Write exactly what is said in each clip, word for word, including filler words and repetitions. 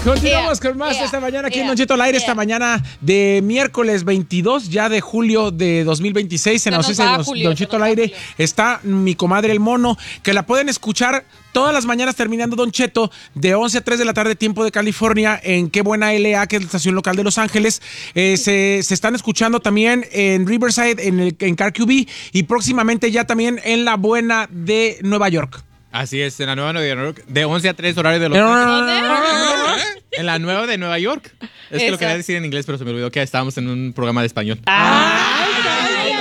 Continuamos yeah, con más yeah, esta mañana aquí yeah, en Don Cheto al aire, yeah. esta mañana de miércoles veintidós ya de julio de dos mil veintiséis. En ausencia de Don Cheto al aire está mi comadre El Mono, que la pueden escuchar todas las mañanas terminando Don Cheto de once a tres de la tarde, tiempo de California, en Qué Buena L A, que es la estación local de Los Ángeles. Eh, se, se están escuchando también en Riverside, en, el, en Car Q B, y próximamente ya también en La Buena de Nueva York. Así es, en la nueva Nueva York, de once a tres, horario de Los Ángeles. En la nueva de Nueva York. Es Eso. que lo quería decir en inglés, pero se me olvidó que estábamos en un programa de español. ¡Ay, ay,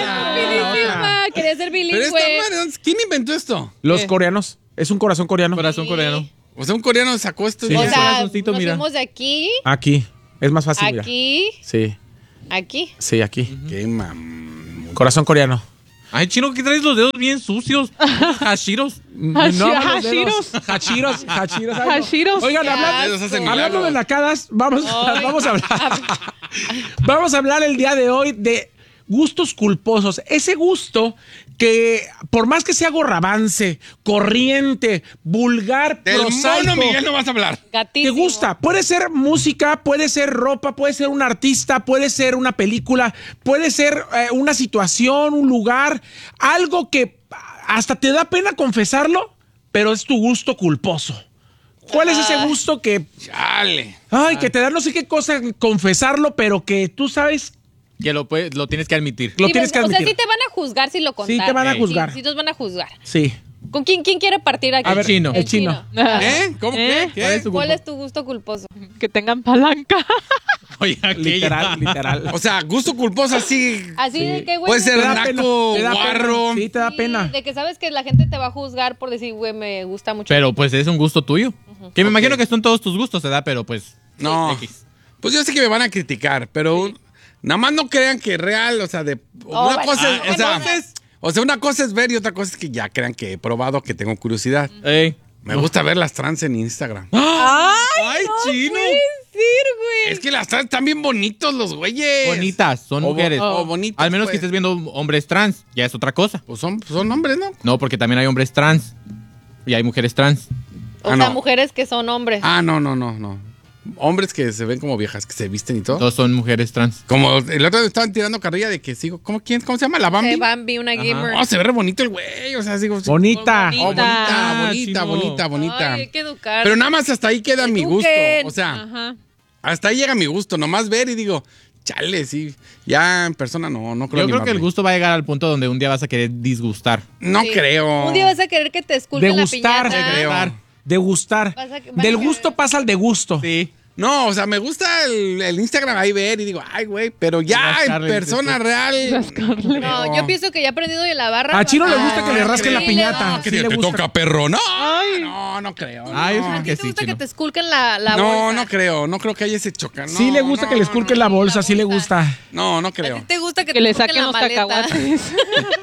ay! Quería ser bilingüe. Pero esta madre, ¿quién inventó esto? Los ¿Qué? coreanos. Es un corazón coreano. Corazón sí. coreano. O sea, un coreano sacó esto. Sí, y o ya. sea, nos mira. fuimos de aquí. Aquí. Es más fácil, Aquí. Mira. Sí. Aquí. Sí, aquí. Uh-huh. Qué mam... Corazón coreano. Ay, Chino, ¿qué traes los dedos bien sucios? Hashiros. No, Hashiros. Hashiros. Hashiros. Hashiros. Oigan, hablando, hablando de nacadas, vamos, vamos a hablar. Vamos a hablar el día de hoy de gustos culposos. Ese gusto que, por más que sea gorravance, corriente, vulgar, del prosaico, Mono Miguel no vas a hablar. Gatísimo. ¿Te gusta? Puede ser música, puede ser ropa, puede ser un artista, puede ser una película, puede ser eh, una situación, un lugar, algo que hasta te da pena confesarlo, pero es tu gusto culposo. ¿Cuál es ese gusto que... Chale. Ay, que te da no sé qué cosa confesarlo, pero que tú sabes... Que lo, puedes, lo tienes que admitir. Lo sí, tienes que admitir. O sea, sí te van a juzgar si lo contas. Sí te van a juzgar. Sí, sí nos van a juzgar. Sí. ¿Con quién, quién quiere partir aquí? A ver, chino. El chino. ¿Eh? ¿Cómo ¿Eh? que? ¿Cuál es tu, ¿Cuál es tu gusto culposo? Que tengan palanca. Oye, literal, literal. O sea, gusto culposo así. Así Sí. de que, güey. Puede ser me- naco, Te da pena. guarro. Sí, te da Sí, pena. De que sabes que la gente te va a juzgar por decir, güey, me gusta mucho. Pero pues es un gusto tuyo. Que me Ok. imagino que son todos tus gustos, ¿verdad? Pero pues... No. X. Pues yo sé que me van a criticar, pero sí. Nada más no crean que es real, o sea, de Oh, una bueno, cosa es, ah, o sea, entonces- o sea, una cosa es ver y otra cosa es que ya crean que he probado, que tengo curiosidad. Ey. Me gusta ver las trans en Instagram. ¡Ay, ¡Ay, no chino! puede ser, güey! Es que las trans están bien bonitos los güeyes. Bonitas, son O bo- mujeres. o bonitas, Al menos pues. que estés viendo hombres trans, ya es otra cosa. Pues son, son hombres, ¿no? No, porque también hay hombres trans. Y hay mujeres trans. O Ah, sea, no. mujeres que son hombres. Ah, no, no, no, no. Hombres que se ven como viejas, que se visten y todo. Todos son mujeres trans. Como el otro día estaban tirando carrilla de que sigo, ¿cómo, quién, ¿cómo se llama? ¿La Bambi? Eh, Bambi, una gamer. Oh, se ve re bonito el güey, o sea, digo... Bonita. Oh, bonita, Ah, bonita, chino. bonita, bonita. Ay, hay que educar. Pero nada más hasta ahí queda mi gusto. Eduquen. O sea, Ajá. hasta ahí llega mi gusto. Nomás ver y digo, chale, sí. Ya en persona no, no creo Yo creo que el animarme. gusto va a llegar al punto donde un día vas a querer disgustar. No Sí. creo. Un día vas a querer que te esculpen la Degustar. piñata. Creo. Degustar. Vas a- vas Del a- gusto pasa al degusto. Sí. No, o sea, me gusta el, el Instagram ahí ver y digo, ay, güey, pero ya en Rascarle, persona dices real. No, yo pienso que ya he aprendido de la barra. A Chino le Ah, gusta que le rasquen sí, la le piñata. da. ¿Qué Sí te, le te gusta. toca, perro? No, Ay. no, no creo. Ay, no. ¿A ti que te sí, gusta chino. que te esculquen la, la No, bolsa? no creo, no creo que haya ese choca. No, Sí le gusta no, que le esculquen la bolsa, sí le gusta. No, no ¿A creo. ti te gusta que, Que te le esculquen saquen la los maleta? cacahuates.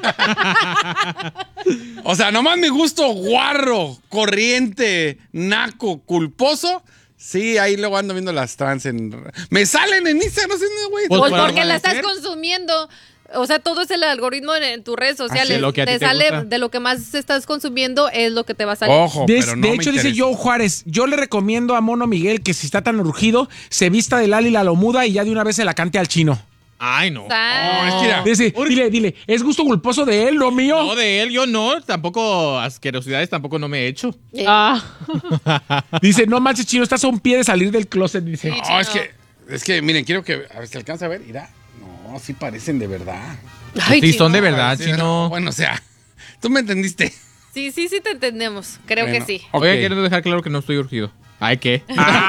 O sea, nomás mi gusto guarro, corriente, naco, culposo. Sí, ahí luego ando viendo las trans en... Me salen en Instagram, no sé, güey. Pues, Pues para porque la estás amanecer. consumiendo. O sea, todo es el algoritmo en, en tus redes sociales. sí, lo que a ti te te sale gusta. de lo que más estás consumiendo es lo que te va a salir. Ojo, De, pero no de me hecho, dice interesa. Joe Juárez, yo le recomiendo a Mono Miguel que si está tan urgido, se vista de Lali la Lomuda y ya de una vez se la cante al chino. Ay, no. Ah. No, es que mira, Dice, dile, dile, es gusto culposo de él, no mío. No, de él yo no. Tampoco asquerosidades tampoco no me he hecho. Eh, Ah. Dice, no manches, chino, estás a un pie de salir del closet, dice. Sí. no, es que, es que, miren, quiero que, a ver si alcanza a ver, mira. No, sí parecen de verdad. Ay, Sí, Chino. son de verdad, Sí, chino. Bueno, o sea, tú me entendiste. Sí, sí, sí te entendemos. Creo Bueno, que sí. ok. Oye, quiero dejar claro que no estoy urgido. Ay, ¿qué?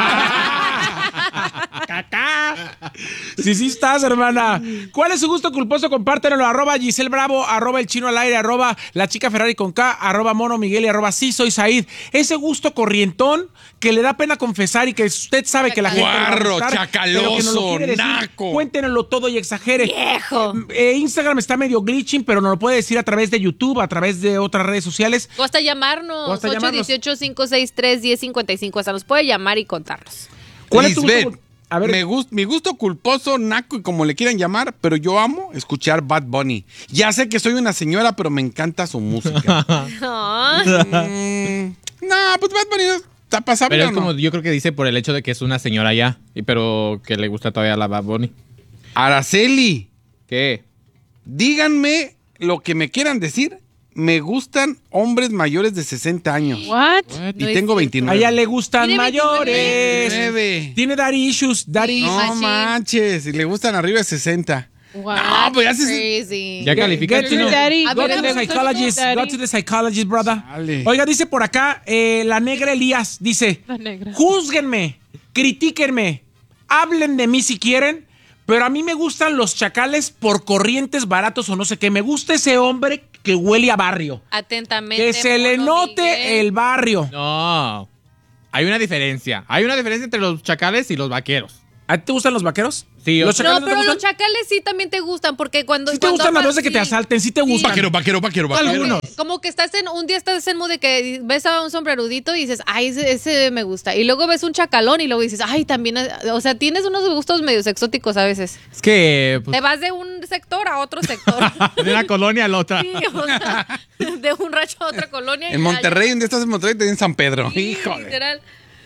Sí, sí estás, hermana. ¿Cuál es su gusto culposo? Compártenlo. Arroba Giselle Bravo, arroba El Chino al Aire, arroba La Chica Ferrari con K, arroba Mono Miguel y arroba Sí Soy Said. Ese gusto corrientón que le da pena confesar y que usted sabe que la gente le va a Guarro, gustar, chacaloso, pero que no lo quiere decir. naco. Cuéntenoslo todo y exagere. Viejo. Eh, Instagram está medio glitching, pero nos lo puede decir a través de YouTube, a través de otras redes sociales. O hasta llamarnos. O hasta ocho llamarnos. uno ocho, cinco seis tres, uno cero cinco cinco. Hasta nos puede llamar y contarnos. ¿Cuál es tu Lisbeth, gusto? A ver, me gust- mi gusto culposo, naco y como le quieran llamar, pero yo amo escuchar Bad Bunny. Ya sé que soy una señora, pero me encanta su música. Ah, Mm, no, pues Bad Bunny es- ¿Está pasable Pero o es no? como, yo creo que dice por el hecho de que es una señora ya, y pero que le gusta todavía la Bad Bunny. Araceli, ¿Qué? díganme lo que me quieran decir. Me gustan hombres mayores de sesenta años. What? Y No es tengo cierto. A veintinueve. ella le gustan Tiene mayores. veintinueve. Tiene daddy issues, daddy. No Machín. manches, y le gustan arriba de sesenta. What? No, pues ya se- Crazy. Ya califica Get el to chino. the- Daddy. Go A mí to me the gusta psychologist. mucho Go daddy. to the psychologist, brother. Dale. Oiga, dice por acá, eh, la negra Elías, dice, La negra. júzguenme, critíquenme, hablen de mí si quieren, pero a mí me gustan los chacales por corrientes baratos o no sé qué. Me gusta ese hombre que huele a barrio. Atentamente. Que se le Mono note Miguel. el barrio. No. Hay una diferencia. Hay una diferencia entre los chacales y los vaqueros. ¿A ti te gustan los vaqueros? Sí, ¿Los yo- chacales No, no te pero gustan? los chacales sí también te gustan, porque cuando... Sí te cuando gustan a amas- los de que te sí. asalten, sí te gustan. Vaquero, vaquero, vaquero, vaquero. Algunos. Como que estás en, un día estás en mood de que ves a un sombrerudito y dices, ay, ese, ese me gusta. Y luego ves un chacalón y luego dices, ay, también, o sea, tienes unos gustos medios exóticos a veces. Es que pues, Te vas de un sector a otro sector. de una colonia a la otra. Sí, o sea, de un rancho a otra colonia. y En ya, Monterrey, ya. ¿dónde estás en Monterrey? Te en San Pedro. Sí, Híjole. literal.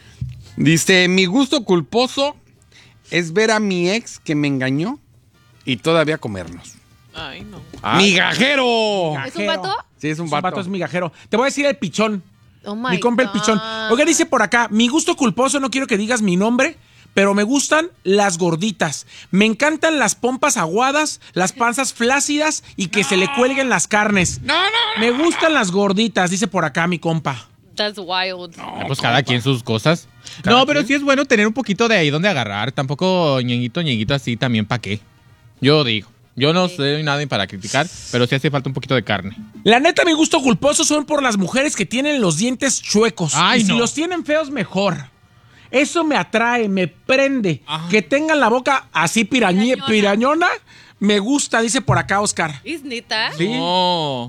Dice, mi gusto culposo es ver a mi ex que me engañó y todavía comernos. Ay, no. Ah. ¡Migajero! ¿Es un vato? Sí, es un Un vato. vato es migajero. Te voy a decir el pichón. Oh my Mi compa el God. pichón. Oiga, dice por acá, mi gusto culposo, no quiero que digas mi nombre, pero me gustan las gorditas. Me encantan las pompas aguadas, las panzas flácidas y que se le cuelguen las carnes. No, no, no. Me gustan las gorditas, dice por acá mi compa. That's wild. Ah, pues cada quien sus cosas. No, pero sí es bueno tener un poquito de ahí donde agarrar. Tampoco ñeñito, ñeñito así también, ¿para qué? Yo digo. Yo no soy nadie para criticar, pero sí hace falta un poquito de carne. La neta, mi gusto culposo son por las mujeres que tienen los dientes chuecos. Ay, y si no. los tienen feos, mejor. Eso me atrae, me prende. Ajá. Que tengan la boca así pirañe- Pirañona. pirañona, me gusta, dice por acá Oscar. ¿Es neta? Sí. No.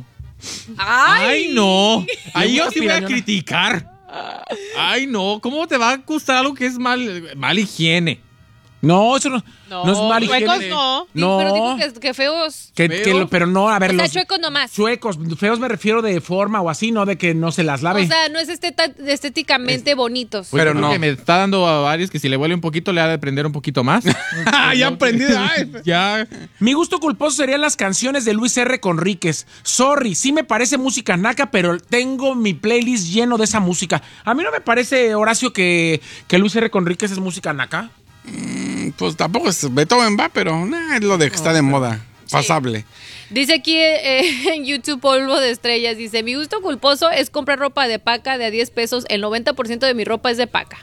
Ay, Ay, no. Ahí yo gusta sí voy a pirañona. criticar. Ay, no. ¿Cómo te va a gustar algo que es mal, mal higiene? No, eso no, no, No, es mal chuecos higiene. no. No. Pero digo que, que feos. Que, ¿Feos? que lo- pero no, a ver, O sea, los chuecos nomás. chuecos, feos me refiero de forma o así, no de que no se las lave. O sea, no es esteta- estéticamente bonitos. Pues Pero yo creo no. que me está dando a varios que si le huele un poquito le ha de prender un poquito más. Ah, ya aprendí. Ay, Ya. Mi gusto culposo serían las canciones de Luis R. Conríquez. Sorry, sí me parece música naca, pero tengo mi playlist lleno de esa música. A mí no me parece, Horacio, que, que Luis R. Conríquez es música naca. pues tampoco es Beethoven, va, pero nah, es lo de que está de moda. Pasable. Dice aquí eh, en YouTube Polvo de Estrellas, dice, mi gusto culposo es comprar ropa de paca de a diez pesos. El noventa por ciento de mi ropa es de paca.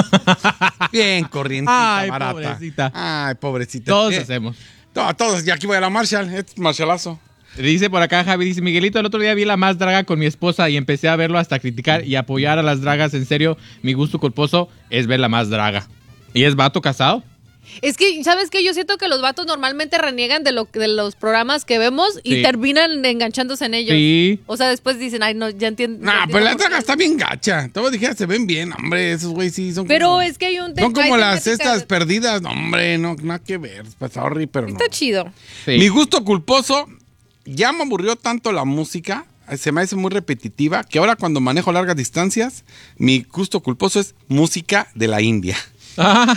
Bien, corrientita, Ay, barata. pobrecita. Ay, pobrecita. Todos Eh, hacemos. to- Todos, y aquí voy a la Marshall. Es Marshallazo. Dice por acá Javi, dice Miguelito, el otro día vi La Más Draga con mi esposa y empecé a verlo hasta criticar y apoyar a las dragas. En serio, mi gusto culposo es ver La Más Draga. ¿Y es vato casado? Es que, ¿sabes qué? Yo siento que los vatos normalmente reniegan de, lo, de los programas que vemos y Sí. terminan enganchándose en ellos. Sí. O sea, después dicen, ay, no, ya entiendo. Nah, ya pues la entiendo por draga qué. está bien gacha. Todos dijeron, se ven bien, hombre. Esos güey sí son Pero como... es que hay un... Son como hay las temáticas- estas perdidas. No, hombre, no, nada que ver. Pues sorry, pero no. Está chido. Sí. Mi gusto culposo, ya me aburrió tanto la música, se me hace muy repetitiva, que ahora cuando manejo largas distancias, mi gusto culposo es música de la India. Ah,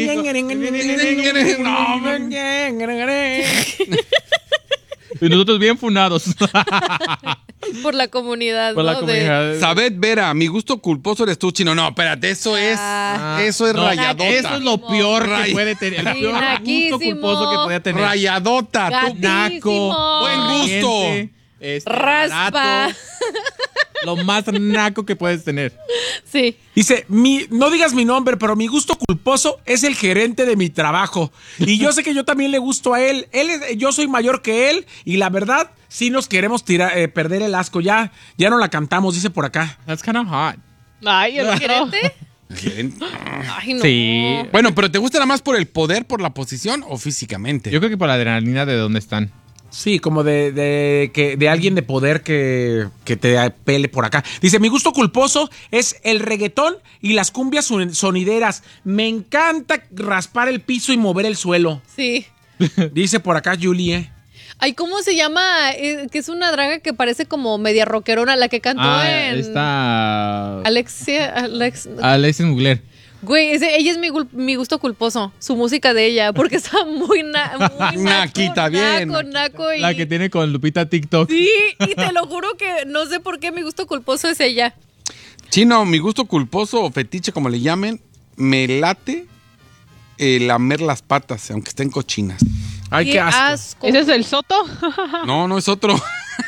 y nosotros bien funados. Por la comunidad, Por la ¿no? De- comunidad. Sabed Vera, mi gusto culposo eres tú, chino. No, espérate, eso es, Ah. eso es No, rayadota. Eso es lo peor que Ray- puede tener. El Sí, peor gusto naquísimo. culposo que podía tener. Rayadota, tú. Gatísimo. Naco. Buen gusto. caliente, este, Raspa. barato, lo más naco que puedes tener. Sí. Dice, mi, no digas mi nombre, pero mi gusto culposo es el gerente de mi trabajo. Y yo sé que yo también le gusto a él. Él es- yo soy mayor que él y la verdad, sí nos queremos tirar, eh, perder el asco. Ya, ya no la cantamos, dice por acá. That's kind of hot. Ay, ¿el gerente? Gerente. Ay, no. Sí. Bueno, pero ¿te gusta nada más por el poder, por la posición o físicamente? Yo creo que por la adrenalina de dónde están. Sí, como de, de, que, de alguien de poder que, que te pele por acá. Dice, mi gusto culposo es el reggaetón y las cumbias son- sonideras. Me encanta raspar el piso y mover el suelo. Sí. Dice por acá Julie. Ay, ¿cómo se llama? Eh, que es una draga que parece como media rockerona, la que cantó Ah, en... está... Alexia... Alex... Alexis Mugler. Güey, ese- ella es mi, gul- mi gusto culposo, su música de ella, porque está muy, na, muy Naquita, naco, bien. naco, naco y... La que tiene con Lupita TikTok. Sí, y te lo juro que no sé por qué mi gusto culposo es ella. Chino, mi gusto culposo o fetiche, como le llamen, me late eh, lamer las patas, aunque estén cochinas. Ay, qué asco. ¿Ese es el Soto? No, no es otro.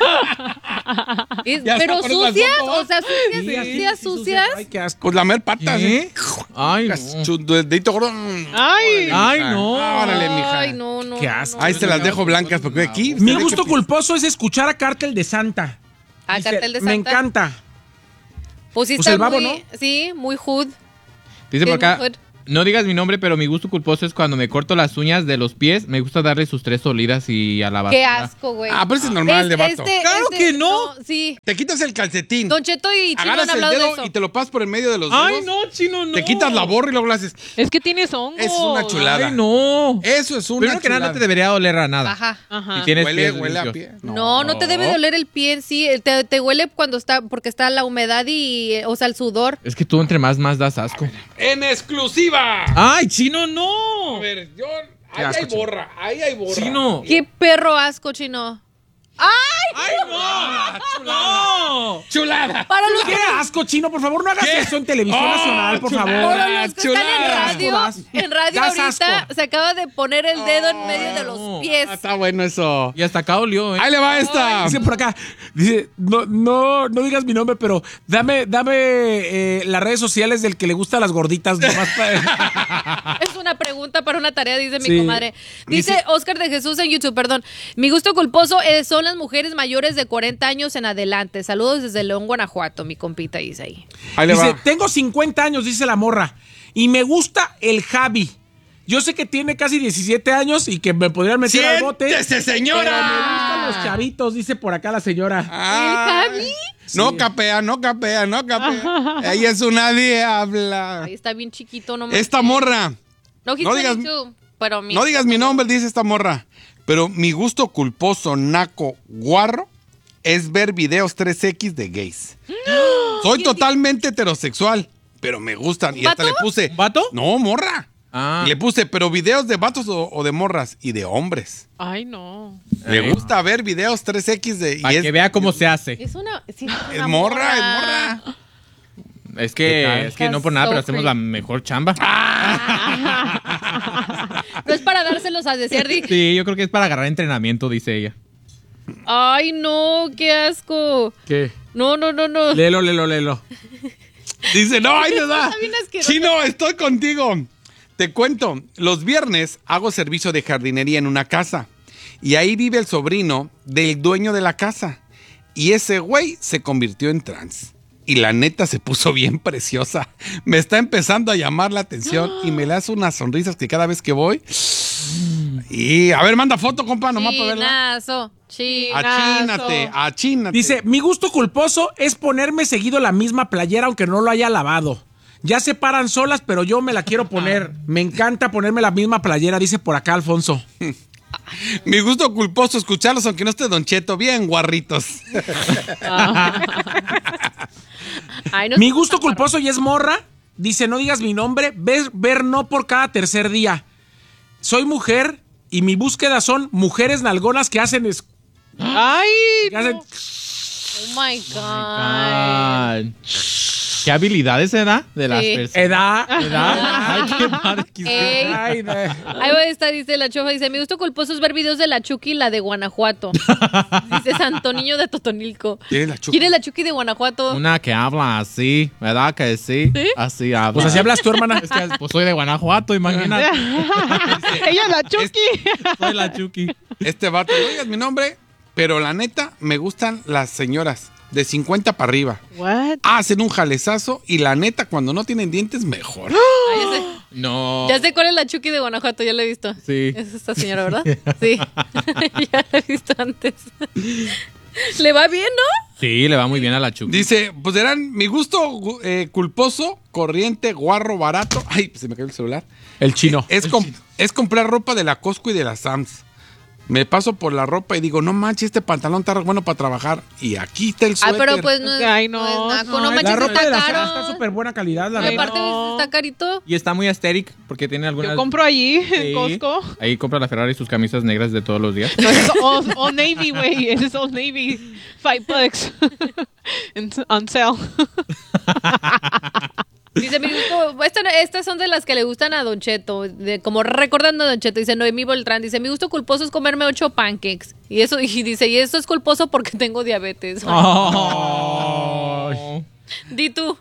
Es- Ya está, pero con esas sucias, fotos. o sea, sucias, Sí, así, sucias, sí, sucias. Ay, qué asco. Pues lamer patas. ¿Qué? ¿eh? Ay, no. Chu- dedito gordo. Ay. Ay, mija. no. Órale, mija. Ay, no, no. Qué asco. no, Ahí no. se las dejo blancas porque aquí. Mi se ve gusto que- culposo es escuchar a Cártel de Santa. Ah, Dice, Cartel de Me Santa. encanta. Pues sí Pues está el babo, muy, sí, muy hood. Dice por Es acá, mujer. no digas mi nombre, pero mi gusto culposo es cuando me corto las uñas de los pies. Me gusta darle sus tres olidas y a la basura. Qué asco, güey. Ah, pero ese es normal Es- de vato. este- ¡Claro este- que no! Sí. Te quitas el calcetín. Don Cheto y Chino han Agarras el hablado de dedo eso. y te lo pasas por el medio de los dedos. Ay, no, chino, no. Te quitas la borra y luego lo haces. Es que tienes hongo. Es una chulada. Ay, no. Eso es una Primero que nada, chulada. no te debería oler a nada. Ajá. Ajá. Si tienes Huele, pies huele a limpios. pie. No, no te debe de oler el pie en sí. Te, te huele cuando está, porque está la humedad y, o sea, el sudor. Es que tú entre más, más das asco. En exclusiva. Ay, chino, A no. ver, yo. Qué Ahí asco, hay chino. borra. Ahí hay borra. Chino. Qué perro asco, Chino. ¡Ay! Ay, no. No. Chulada. Para los Qué asco, Chino, por favor, no hagas ¿Qué? eso en televisión Oh, nacional, por chulada. favor. Para los que están en chulada. radio, Das- en radio das ahorita asco. se acaba de poner el dedo en medio de los pies. Ah, está bueno eso. Y hasta acá olió, ¿eh? Ahí le va esta. Dice por acá, dice, no, no, no digas mi nombre, pero dame, dame eh, las redes sociales del que le gusta las gorditas. Nomás para- Es una pregunta para una tarea, dice mi Sí. comadre. Dice Dice- Oscar de Jesús en YouTube, perdón. Mi gusto culposo eh, son las mujeres mayores de cuarenta años en adelante. Saludos desde León, Guanajuato, mi compita dice ahí. Ahí le Dice, va. tengo cincuenta años, dice la morra, y me gusta el Javi. Yo sé que tiene casi diecisiete años y que me podrían meter al bote. ¡Siéntese, señora! Pero me gustan los chavitos, dice por acá la señora. Ah, ¿El Javi? No capea, no capea, no capea. Ella es una diabla. Ahí está bien chiquito, no me Esta morra. No, he's no digas- twenty-two, pero mi- No digas mi nombre, dice esta morra. Pero mi gusto culposo, naco, guarro, es ver videos tres equis de gays. Soy totalmente heterosexual, pero me gustan. Y hasta ¿Vato? le puse. ¿Vato? No, morra. Ah. Y le puse, pero videos de vatos o, o de morras y de hombres. Ay, no. Le gusta ver videos tres equis de. y Para es, que vea cómo se hace. Es una, sí, es una Es morra, es morra. Es ¿Qué tal? que, es que no por nada, So pero hacemos creepy. la mejor chamba. No es para dárselos a desear. di- Sí, yo creo que es para agarrar entrenamiento, dice ella. Ay, no, qué asco. ¿Qué? No, no, no, no. Lelo, lelo, lelo. Dice, no, ahí te da. Está bien asqueroso. Chino, estoy contigo. Te cuento, los viernes hago servicio de jardinería en una casa. Y ahí vive el sobrino del dueño de la casa. Y ese güey se convirtió en trans. Y la neta se puso bien preciosa. Me está empezando a llamar la atención y me le hace unas sonrisas que cada vez que voy. Y a ver, manda foto, compa, nomás para verla. Chinazo, chinazo. Achínate, achínate. Dice, mi gusto culposo es ponerme seguido la misma playera aunque no lo haya lavado. Ya se paran solas, pero yo me la quiero poner. Me encanta ponerme la misma playera, dice por acá Alfonso. Mi gusto culposo escucharlos, aunque no esté Don Cheto, bien guarritos. Ay, no Mi sé gusto tan culposo y es morra. Dice, no digas mi nombre, ver, ver no por cada tercer día. Soy mujer y mi búsqueda son mujeres nalgonas que hacen... es- Ay, que hacen- no. Oh my God. Ah, ¿qué habilidades se da de las Sí. personas? edad, ¿Edad? Ay, qué padre quisiera. Ey. Ay, de- Ahí va esta, dice la chofa, dice, mi gusto culposo es ver videos de la Chucky y la de Guanajuato. Dice Santo Niño de Totonilco. ¿Quién es la Chucky? ¿Quién es la Chucky de Guanajuato? Una que habla así, ¿verdad que sí? ¿Sí? Así habla. Pues así hablas tú, hermana. Es que pues soy de Guanajuato, imagínate. Ella es la Chucky. Soy la Chucky. Este vato, no digas mi nombre, pero la neta, me gustan las señoras de cincuenta para arriba. What? Hacen un jalezazo y la neta, cuando no tienen dientes, mejor. Ay, ya, sé, No. ya sé cuál es la Chucky de Guanajuato, ya la he visto. Sí. Es esta señora, ¿verdad? Sí. Ya la he visto antes. ¿Le va bien, no? Sí, le va muy bien a la Chucky. Dice, pues eran mi gusto eh, culposo, corriente, guarro, barato. Ay, se me cayó el celular. El chino. Es, com- es comprar ropa de la Costco y de la Sam's. Me paso por la ropa y digo, no manches, este pantalón está bueno para trabajar. Y aquí está el suéter. Ah, pero pues no es, Ay, no, no es naco, no, no, manches, La ropa está de la caro. Sara está súper buena calidad, la Y verdad. aparte no. está carito. Y está muy aesthetic porque tiene algunas... Yo compro allí, Sí. en Costco. Ahí compra la Ferrari sus camisas negras de todos los días. No, ese es Old, Old Navy, güey. Ese es Old Navy. Five bucks. En- On sale. Dice, mi gusto, esta- estas son de las que le gustan a Don Cheto, de, como recordando a Don Cheto. Dice Noemí Beltrán, dice, mi gusto culposo es comerme ocho pancakes. Y eso, y dice, y eso es culposo porque tengo diabetes. Oh. Di tú.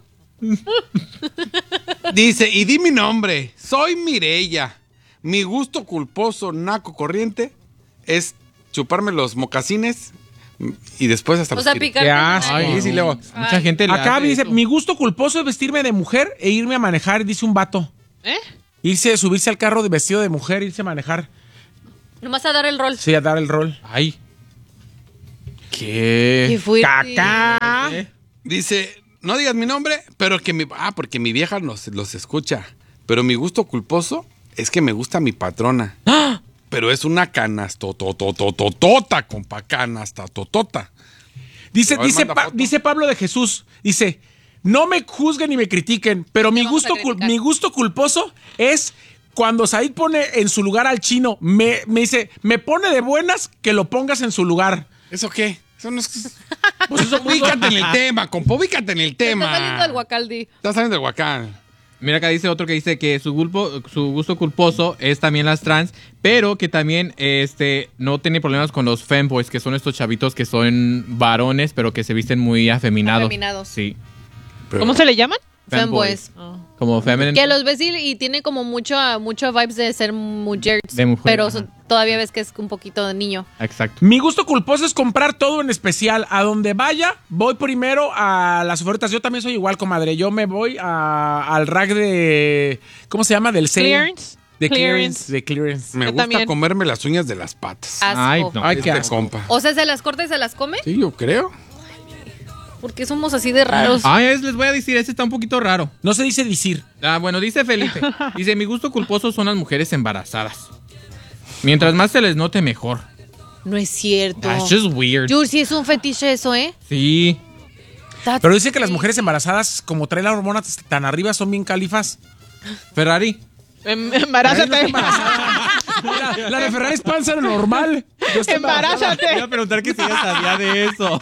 Dice, y di mi nombre. Soy Mireya. Mi gusto culposo, naco corriente, es chuparme los mocasines y después hasta O los sea, tiro. picar. Qué asco. Ay, sí, luego. Mucha gente le Acá hace dice, eso. mi gusto culposo es vestirme de mujer e irme a manejar, dice un vato. ¿Eh? Irse, subirse al carro de vestido de mujer, irse a manejar. Nomás a dar el rol. Sí, a dar el rol. Ay. ¿Qué ¿Qué? fue? Caca. Dice, no digas mi nombre, pero que mi... Ah, porque mi vieja los, los escucha. Pero mi gusto culposo es que me gusta mi patrona. Pero es una canastototototota, compa, canastototota. Dice, A ver, dice, manda Pa- foto. dice Pablo de Jesús, dice, no me juzguen ni me critiquen, pero mi vamos a gusto, cul- criticar. mi gusto culposo es cuando Said pone en su lugar al chino, me, me dice, me pone de buenas que lo pongas en su lugar. ¿Eso qué? Eso no es... Pues eso, ubícate en el tema, compa, ubícate en el tema. Está saliendo el guacaldi. Está saliendo del huacán. Mira, acá dice otro que dice que su, gulpo, su gusto culposo es también las trans, pero que también este no tiene problemas con los femboys, que son estos chavitos que son varones, pero que se visten muy afeminados. Afeminados. Sí. ¿Cómo se le llaman? Femboys. Como feminine. Que los ves y, y tiene como mucho, mucho vibes de ser mujer. De mujer, Pero ajá. son- todavía ves que es un poquito de niño. Exacto. Mi gusto culposo es comprar todo en especial. A donde vaya, voy primero a las ofertas. Yo también soy igual, comadre. Yo me voy a- al rack de... ¿Cómo se llama? Del sale. Clearance. De clearance. Clearance. De clearance. Me Yo gusta también. comerme las uñas de las patas. Asco. Ay, no. Ay, qué Este asco. compa. O sea, ¿se las corta y se las come? Sí, yo creo. Porque somos así de raros. Ay, es- les voy a decir, este está un poquito raro. No se dice decir. Ah, bueno, dice Felipe. Dice, mi gusto culposo son las mujeres embarazadas. Mientras más se les note, mejor. No es cierto. That's just weird. Yur, sí es un fetiche eso, ¿eh? Sí. That's- Pero dice que las mujeres embarazadas, como traen la hormona tan arriba, son bien califas. Ferrari. Em- Embarázate. La, la de Ferrari es panza normal. Yo estoy embarazada. Te iba Embarázate. a preguntar que si ella sabía de eso.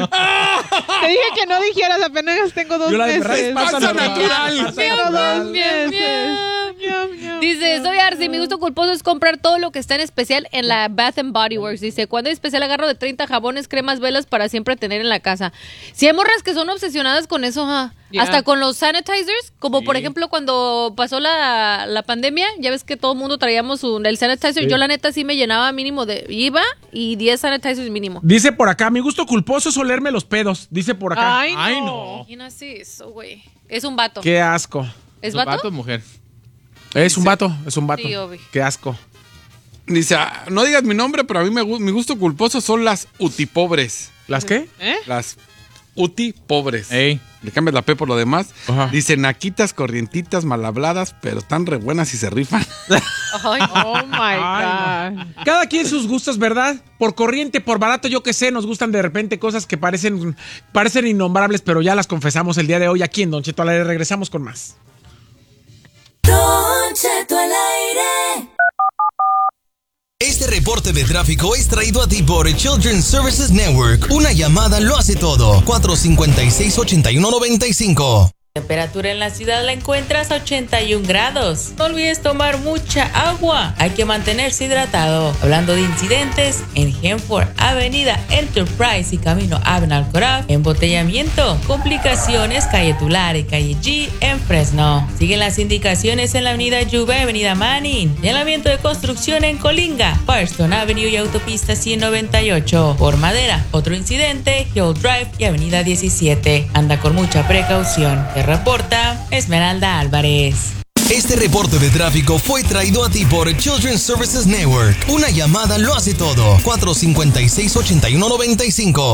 Te dije que no dijeras, apenas tengo dos Yo la de meses. Ferrari es panza Panza normal. natural. Panza Tengo dos natural. Miau, meses. miau. Miau, miau, Dice, miau. soy Arsi, mi gusto culposo es comprar todo lo que está en especial en la Bath and Body Works. Dice, cuando hay especial agarro de treinta jabones, cremas, velas para siempre tener en la casa. Si hay morras que son obsesionadas con eso, ajá. Yeah. Hasta con los sanitizers, como Sí. por ejemplo cuando pasó la, la pandemia, ya ves que todo el mundo traíamos un, el sanitizer. Yo la neta sí me llenaba mínimo de iba y diez sanitizers mínimo. Dice por acá, mi gusto culposo es olerme los pedos. Dice por acá. Ay, no. Ay, no. ¿Quién hace eso, güey? Es un vato. Qué asco. ¿Es ¿Su vato? vato o mujer? Es un vato, es un vato. Sí, obvio. Qué asco. Dice, ah, no digas mi nombre, pero a mí me, gu- mi gusto culposo son las utipobres. ¿Las qué? ¿Eh? Las utipobres. Ey. Le cambias la P por lo demás. Ajá. Dice, naquitas, corrientitas, mal habladas, pero tan re buenas y se rifan. Ay, Oh my Ay, God. Cada quien sus gustos, ¿verdad? Por corriente, por barato, yo qué sé, nos gustan de repente cosas que parecen, parecen innombrables, pero ya las confesamos el día de hoy aquí en Don Cheto al aire. Regresamos con más. Don Cheto al aire. Este reporte de tráfico es traído a ti por Children's Services Network. Una llamada lo hace todo. cuatro cinco seis, ocho uno nueve cinco. Temperatura en la ciudad la encuentras a ochenta y un grados. No olvides tomar mucha agua. Hay que mantenerse hidratado. Hablando de incidentes, en Hanford, Avenida Enterprise y Camino Avenal Coraf, embotellamiento. Complicaciones, calle Tulare, calle G en Fresno. Siguen las indicaciones en la avenida Yuba, avenida Manning. Llenamiento de construcción en Colinga, Firestone Avenue y autopista ciento noventa y ocho. Por Madera, otro incidente, Hill Drive y avenida diecisiete. Anda con mucha precaución. Te reporta Esmeralda Álvarez. Este reporte de tráfico fue traído a ti por Children's Services Network. Una llamada lo hace todo. cuatro cinco seis, ocho uno nueve cinco.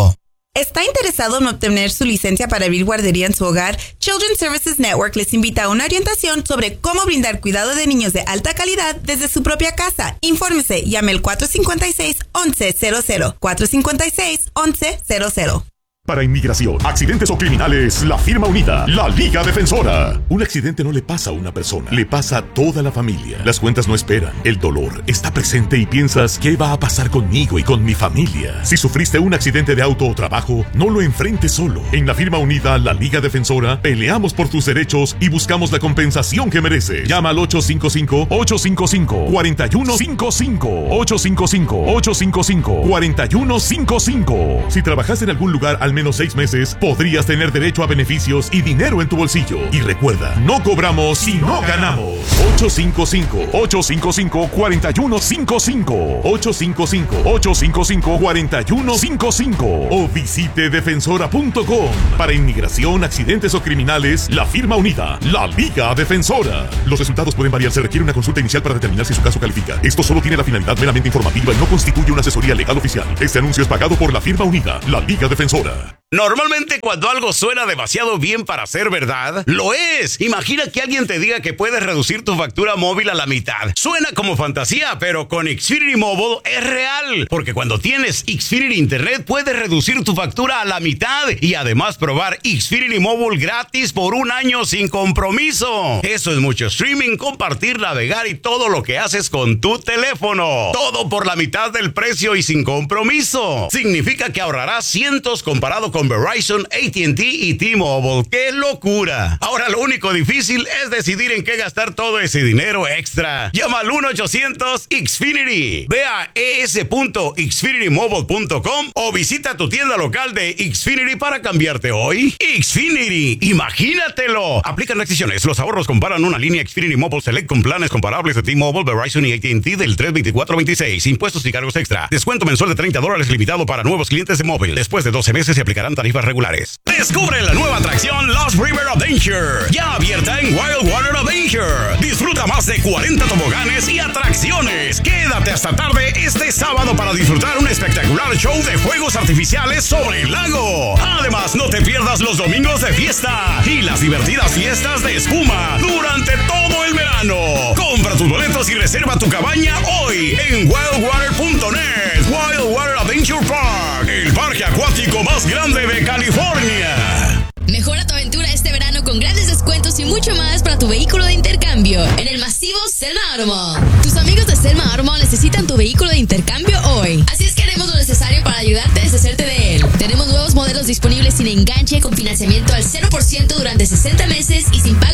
¿Está interesado en obtener su licencia para abrir guardería en su hogar? Children's Services Network les invita a una orientación sobre cómo brindar cuidado de niños de alta calidad desde su propia casa. Infórmese, llame al cuatro cinco seis, once cero cero, cuatro cinco seis, once cero cero. Para inmigración, accidentes o criminales, la firma unida, la Liga Defensora. Un accidente no le pasa a una persona, le pasa a toda la familia. Las cuentas no esperan, el dolor está presente y piensas, ¿qué va a pasar conmigo y con mi familia? Si sufriste un accidente de auto o trabajo, no lo enfrentes solo. En la firma unida, la Liga Defensora, peleamos por tus derechos y buscamos la compensación que mereces. Llama al ocho cinco cinco, ocho cinco cinco, cuatro uno cinco cinco, ocho cinco cinco, ocho cinco cinco, cuatro uno cinco cinco. Si trabajas en algún lugar al menos seis meses, podrías tener derecho a beneficios y dinero en tu bolsillo. Y recuerda, no cobramos si no ganamos. ocho cinco cinco, ocho cinco cinco, cuatro uno cinco cinco, ocho cinco cinco, ocho cinco cinco, cuatro uno cinco cinco o visite defensora punto com. Para inmigración, accidentes o criminales, la firma unida, la Liga Defensora. Los resultados pueden variar, se requiere una consulta inicial para determinar si su caso califica. Esto solo tiene la finalidad meramente informativa y no constituye una asesoría legal oficial. Este anuncio es pagado por la firma unida, la Liga Defensora. Normalmente cuando algo suena demasiado bien para ser verdad, lo es. Imagina que alguien te diga que puedes reducir tu factura móvil a la mitad. Suena como fantasía, pero con Xfinity Mobile es real. Porque cuando tienes Xfinity Internet puedes reducir tu factura a la mitad y además probar Xfinity Mobile gratis por un año sin compromiso. Eso es mucho streaming, compartir, navegar y todo lo que haces con tu teléfono. Todo por la mitad del precio y sin compromiso. Significa que ahorrarás cientos comparado con Con Verizon, A T and T y T-Mobile. ¡Qué locura! Ahora lo único difícil es decidir en qué gastar todo ese dinero extra. Llama al uno ochocientos X Finity. Ve a e s punto xfinity mobile punto com o visita tu tienda local de Xfinity para cambiarte hoy. Xfinity, imagínatelo. Aplican restricciones. Los ahorros comparan una línea Xfinity Mobile Select con planes comparables de T-Mobile, Verizon y A T and T del tres veinticuatro veintiséis. Impuestos y cargos extra. Descuento mensual de treinta dólares limitado para nuevos clientes de móvil. Después de doce meses se aplicarán tarifas regulares. Descubre la nueva atracción Lost River Adventure, ya abierta en Wild Water Adventure. Disfruta más de cuarenta toboganes y atracciones. Quédate hasta tarde este sábado para disfrutar un espectacular show de fuegos artificiales sobre el lago. Además, no te pierdas los domingos de fiesta y las divertidas fiestas de espuma durante todo el verano. Compra tus boletos y reserva tu cabaña hoy en wild water punto net. Wild Water Adventure Park, el parque acuático más grande de California. Mejora tu aventura este verano con grandes descuentos y mucho más para tu vehículo de intercambio en el masivo Selma Automall. Tus amigos de Selma Automall necesitan tu vehículo de intercambio hoy. Así es que haremos lo necesario para ayudarte a deshacerte de él. Tenemos nuevos modelos disponibles sin enganche, con financiamiento al cero por ciento durante sesenta meses y sin pago